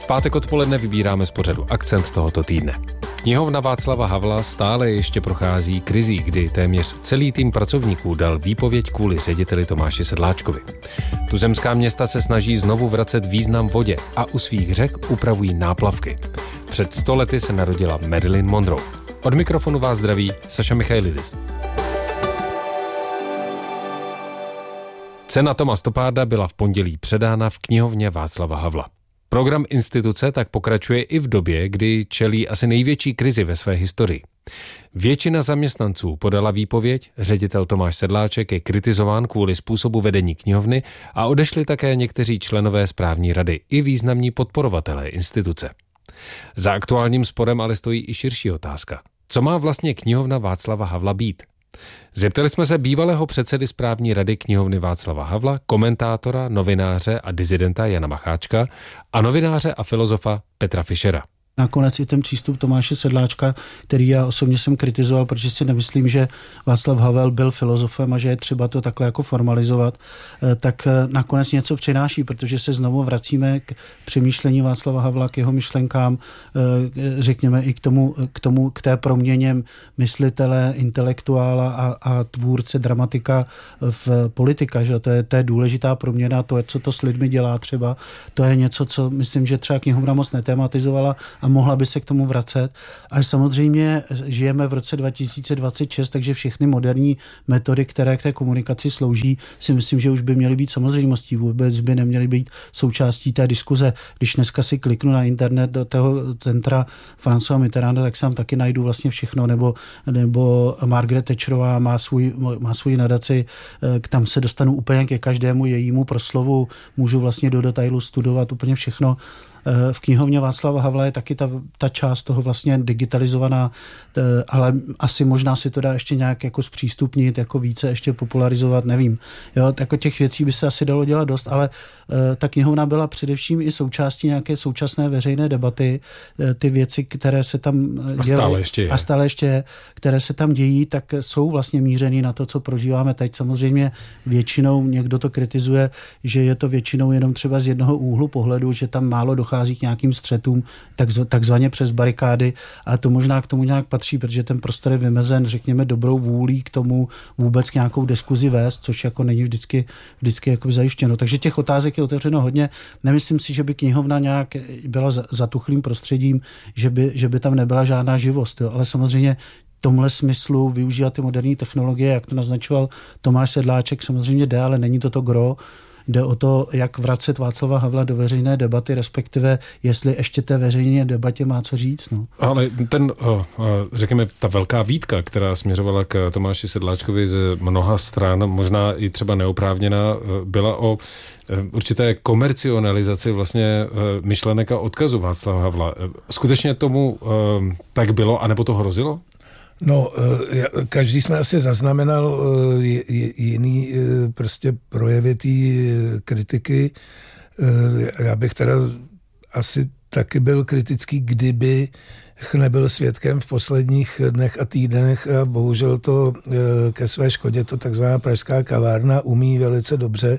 V pátek odpoledne vybíráme z pořadu akcent tohoto týdne. Knihovna Václava Havla stále ještě prochází krizí, kdy téměř celý tým pracovníků dal výpověď kvůli řediteli Tomáši Sedláčkovi. Tuzemská města se snaží znovu vracet význam vodě a u svých řek upravují náplavky. Před 100 lety se narodila Marilyn Monroe. Od mikrofonu vás zdraví Saša Michailidis. Cena Toma Stopparda byla v pondělí předána v knihovně Václava Havla. Program instituce tak pokračuje i v době, kdy čelí asi největší krizi ve své historii. Většina zaměstnanců podala výpověď, ředitel Tomáš Sedláček je kritizován kvůli způsobu vedení knihovny a odešli také někteří členové správní rady i významní podporovatelé instituce. Za aktuálním sporem ale stojí i širší otázka. Co má vlastně knihovna Václava Havla být? Zeptali jsme se bývalého předsedy správní rady knihovny Václava Havla, komentátora, novináře a disidenta Jana Macháčka a novináře a filozofa Petra Fischera. Nakonec i ten přístup Tomáše Sedláčka, který já osobně jsem kritizoval, protože si nemyslím, že Václav Havel byl filozofem a že je třeba to takhle jako formalizovat, tak nakonec něco přináší, protože se znovu vracíme k přemýšlení Václava Havla, k jeho myšlenkám, řekněme i k té proměně myslitele, intelektuála a tvůrce, dramatika v politika, že to je důležitá proměna, to je, co to s lidmi dělá třeba, to je něco, co myslím, že třeba knihovna moc netematizovala a mohla by se k tomu vracet. Ale samozřejmě žijeme v roce 2026, takže všechny moderní metody, které k té komunikaci slouží, si myslím, že už by měly být samozřejmostí. Vůbec by neměly být součástí té diskuze. Když dneska si kliknu na internet do toho centra Françoise Mitterranda, tak sám taky najdu vlastně všechno, nebo Margaret Thatcherová má svůj nadaci, tam se dostanu úplně ke každému jejímu proslovu, můžu vlastně do detailu studovat úplně všechno. V knihovně Václava Havla je taky ta část toho vlastně digitalizovaná, ale asi možná si to dá ještě nějak jako zpřístupnit, jako více ještě popularizovat, nevím. Jo, jako těch věcí by se asi dalo dělat dost, ale ta knihovna byla především i součástí nějaké současné veřejné debaty. Ty věci, které se tam dělají a stále ještě které se tam dějí, tak jsou vlastně mířený na to, co prožíváme teď. Samozřejmě většinou někdo to kritizuje, že je to většinou jenom třeba z jednoho úhlu pohledu, že tam málo dochází k nějakým střetům, takzvaně přes barikády, a to možná k tomu nějak patří, protože ten prostor je vymezen, řekněme, dobrou vůlí k tomu vůbec k nějakou diskuzi vést, což jako není vždycky jako zajištěno. Takže těch otázek je otevřeno hodně. Nemyslím si, že by knihovna nějak byla zatuchlým prostředím, že by tam nebyla žádná živost, jo? Ale samozřejmě v tomhle smyslu využívat ty moderní technologie, jak to naznačoval Tomáš Sedláček, samozřejmě jde, ale není to gro. Jde o to, jak vracet Václava Havla do veřejné debaty, respektive jestli ještě té veřejné debatě má co říct. No. Ale řekněme, ta velká výtka, která směřovala k Tomáši Sedláčkovi z mnoha stran, možná i třeba neoprávněná, byla o určité komercionalizaci vlastně myšlenek a odkazu Václava Havla. Skutečně tomu tak bylo, anebo to hrozilo? No, každý jsme asi zaznamenal jiný prostě projevy té kritiky. Já bych teda asi taky byl kritický, kdyby nebyl svědkem v posledních dnech a týdnech a bohužel to ke své škodě to takzvaná pražská kavárna umí velice dobře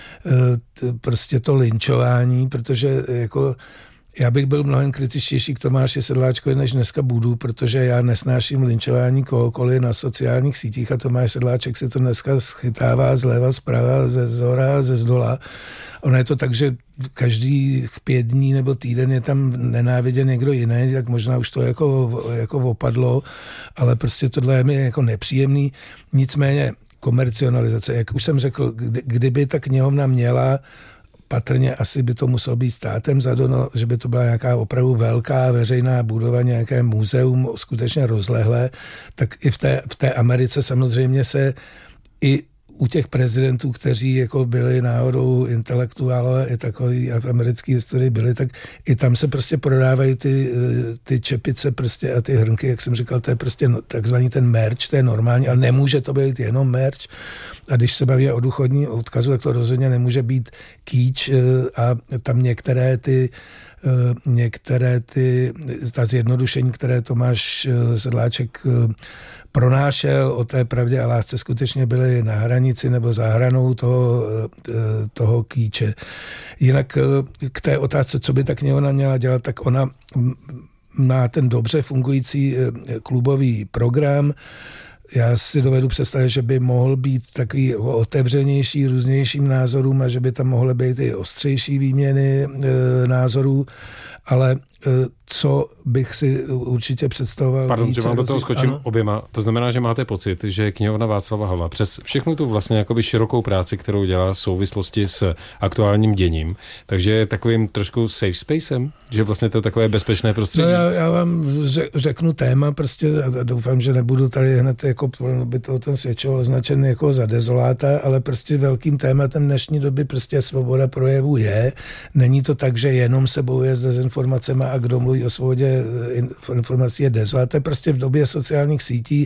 prostě to lynčování, protože jako já bych byl mnohem kritičtější k Tomáši Sedláčkovi, než dneska budu, protože já nesnáším lynčování kohokoliv na sociálních sítích a Tomáš Sedláček si to dneska schytává zleva, zprava, ze zhora, ze zdola. Ono je to tak, že každých 5 dní nebo týden je tam nenáviděn někdo jiný, tak možná už to jako opadlo, ale prostě tohle je mi jako nepříjemný. Nicméně komercionalizace, jak už jsem řekl, kdyby ta knihovna měla patrně asi by to muselo být státem zadano, že by to byla nějaká opravdu velká veřejná budova, nějaké muzeum skutečně rozlehlé, tak i v té Americe samozřejmě se i u těch prezidentů, kteří jako byli náhodou intelektuálové i takový a v americké historii byli, tak i tam se prostě prodávají ty čepice prostě a ty hrnky, jak jsem říkal, to je prostě takzvaný ten merch, to je normální, ale nemůže to být jenom merch. A když se baví o duchovním odkazu, tak to rozhodně nemůže být kýč a tam některé ty některé ta zjednodušení, které Tomáš Sedláček pronášel o té pravdě a lásce, skutečně byly na hranici nebo za hranou toho kýče. Jinak k té otázce, co by ta knihovna měla dělat, tak ona má ten dobře fungující klubový program. Já si dovedu představit, že by mohl být takový otevřenější různějším názorům a že by tam mohly být i ostřejší výměny názorů, ale co bych si určitě představoval. Pardon, že vám do toho skočím oběma. To znamená, že máte pocit, že knihovna Václava Havla přes všechnu tu vlastně jakoby širokou práci, kterou dělá v souvislosti s aktuálním děním, takže je takovým trošku safe spacem, že vlastně to je takové bezpečné prostředí. No já vám řeknu téma prostě a doufám, že nebudu tady hned jako by to o tom svědčilo označen jako za dezoláta, ale prostě velkým tématem dnešní doby prostě svoboda projevu je. Není to tak, že jenom se bojuje s dezinformacemi a kdo mluví o svobodě informací je dezolát. To je prostě v době sociálních sítí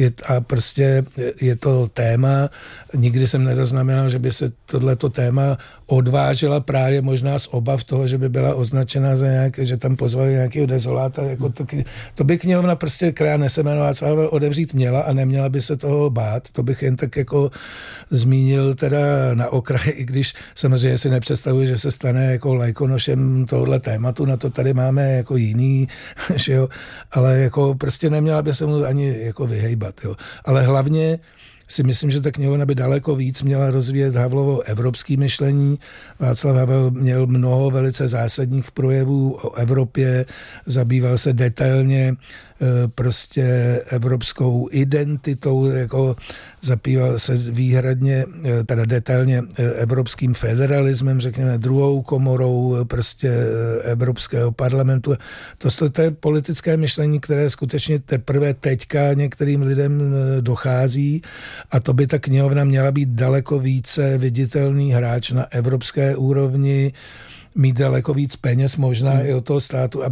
je to téma. Nikdy jsem nezaznamenal, že by se tohleto téma odvážila právě možná z obav toho, že by byla označena za nějaké, že tam pozvali nějakého dezoláta. Jako to by knihovna prostě, která nese jméno Václav Havel, odevřít měla a neměla by se toho bát. To bych jen tak jako zmínil teda na okraji, i když samozřejmě si nepředstavuji, že se stane jako lajkonošem tohohle tématu, na to tady máme jako jiný, že jo, ale jako prostě neměla by se mu ani jako vyhejbat, jo. Ale hlavně si myslím, že ta knihovna by daleko víc měla rozvíjet Havlovo evropské myšlení. Václav Havel měl mnoho velice zásadních projevů o Evropě, zabýval se detailně prostě evropskou identitou, jako zabýval se výhradně, teda detailně evropským federalismem, řekněme druhou komorou prostě Evropského parlamentu. To je politické myšlení, které skutečně teprve teďka některým lidem dochází a to by ta knihovna měla být daleko více viditelný hráč na evropské úrovni, mít daleko víc peněz možná i od toho státu,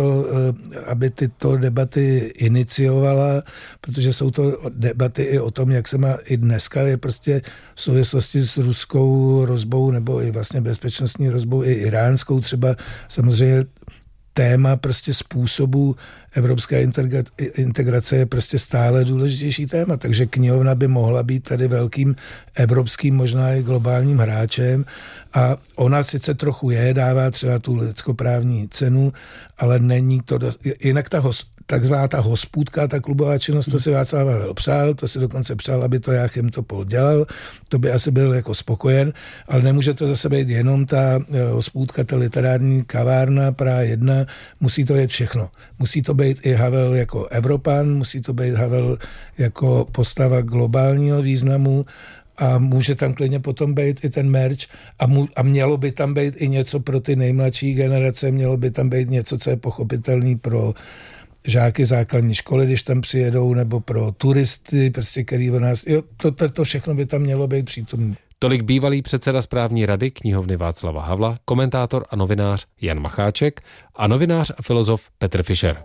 aby tyto debaty iniciovala, protože jsou to debaty i o tom, jak se má i dneska je prostě v souvislosti s ruskou hrozbou nebo i vlastně bezpečnostní hrozbou i iránskou třeba samozřejmě téma prostě způsobu evropské integrace je prostě stále důležitější téma, takže knihovna by mohla být tady velkým evropským, možná i globálním hráčem a ona sice trochu dává třeba tu lidskoprávní cenu, ale není to jinak takzvaná ta hospůdka, ta klubová činnost, to si Václav Havel přál, to si dokonce přál, aby to Jáchym Topol dělal, to by asi byl jako spokojen, ale nemůže to zase být jenom ta hospůdka, ta literární kavárna Praha 1, musí to být všechno. Musí to být i Havel jako Evropan, musí to být Havel jako postava globálního významu a může tam klidně potom být i ten merch a mělo by tam být i něco pro ty nejmladší generace, mělo by tam být něco, co je pochopitelný pro žáky základní školy, když tam přijedou, nebo pro turisty, prostě který o nás, to všechno by tam mělo být přítomné. Tolik bývalý předseda správní rady knihovny Václava Havla, komentátor a novinář Jan Macháček a novinář a filozof Petr Fischer.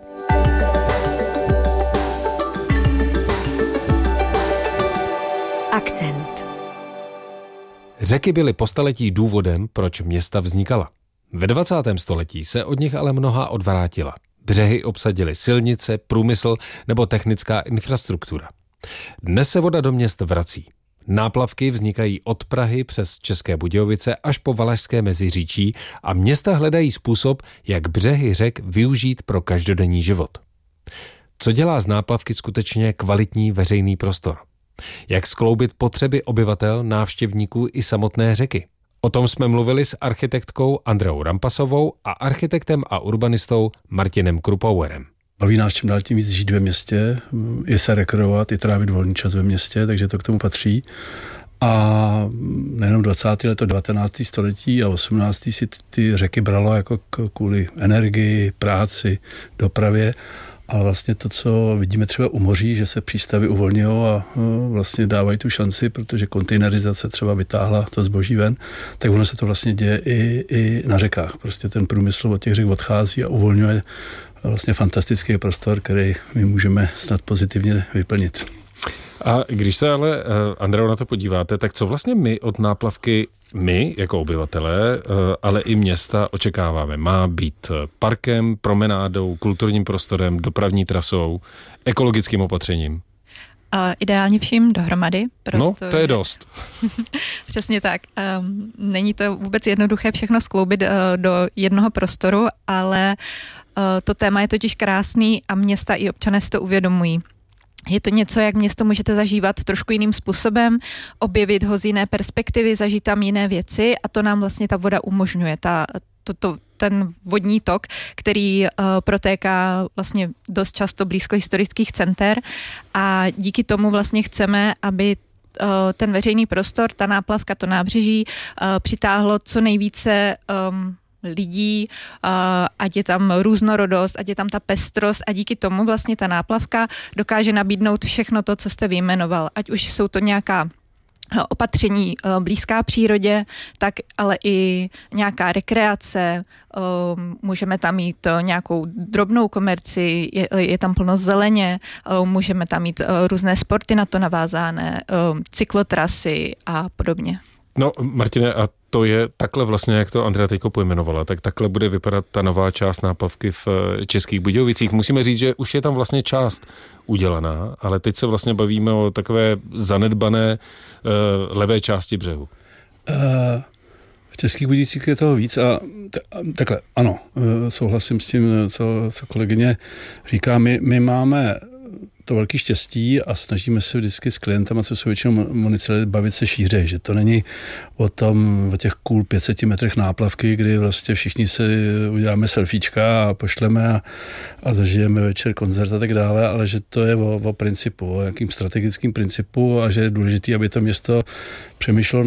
Akcent. Řeky byly po staletí důvodem, proč města vznikala. Ve 20. století se od nich ale mnohá odvrátila. Břehy obsadily silnice, průmysl nebo technická infrastruktura. Dnes se voda do měst vrací. Náplavky vznikají od Prahy přes České Budějovice až po Valašské Meziříčí a města hledají způsob, jak břehy řek využít pro každodenní život. Co dělá z náplavky skutečně kvalitní veřejný prostor? Jak skloubit potřeby obyvatel, návštěvníků i samotné řeky? O tom jsme mluvili s architektkou Andreou Rampasovou a architektem a urbanistou Martinem Krupauerem. Baví nás čím dál tím víc žít ve městě, je se rekreovat, i trávit volný čas ve městě, takže to k tomu patří. A nejenom 20. ale to 19. století a 18. si ty řeky bralo jako kvůli energii, práci, dopravě. A vlastně to, co vidíme třeba u moří, že se přístavy uvolňují a vlastně dávají tu šanci, protože kontejnerizace třeba vytáhla to zboží ven, tak ono se to vlastně děje i na řekách. Prostě ten průmysl od těch řek odchází a uvolňuje vlastně fantastický prostor, který my můžeme snad pozitivně vyplnit. A když se ale, Andreo, na to podíváte, tak co vlastně my od náplavky my jako obyvatelé, ale i města očekáváme. Má být parkem, promenádou, kulturním prostorem, dopravní trasou, ekologickým opatřením. Ideálně vším dohromady. No, to je dost. Přesně tak. Není to vůbec jednoduché všechno skloubit do jednoho prostoru, ale to téma je totiž krásný a města i občané si to uvědomují. Je to něco, jak město můžete zažívat trošku jiným způsobem, objevit ho z jiné perspektivy, zažít tam jiné věci a to nám vlastně ta voda umožňuje. Ten vodní tok, který protéká vlastně dost často blízko historických center a díky tomu vlastně chceme, aby ten veřejný prostor, ta náplavka, to nábřeží přitáhlo co nejvíce lidí, ať je tam různorodost, ať je tam ta pestrost a díky tomu vlastně ta náplavka dokáže nabídnout všechno to, co jste vyjmenoval. Ať už jsou to nějaká opatření blízká přírodě, tak ale i nějaká rekreace, můžeme tam mít nějakou drobnou komerci, je tam plno zeleně, můžeme tam mít různé sporty na to navázané, cyklotrasy a podobně. No, Martine, a to je takhle vlastně, jak to Andrea teďko pojmenovala, tak takhle bude vypadat ta nová část náplavky v Českých Budějovicích. Musíme říct, že už je tam vlastně část udělaná, ale teď se vlastně bavíme o takové zanedbané levé části břehu. V Českých Budějovicích je toho víc a takhle, ano, souhlasím s tím, co kolegyně říká. My máme to velké štěstí a snažíme se vždycky s klientama, co jsou většinou municipality, bavit se šířeji, že to není o těch cool 500 metrech náplavky, kdy vlastně všichni se uděláme selfiečka a pošleme a zažijeme večer koncert a tak dále, ale že to je o principu, o jakým strategickým principu a že je důležité, aby to město přemýšlelo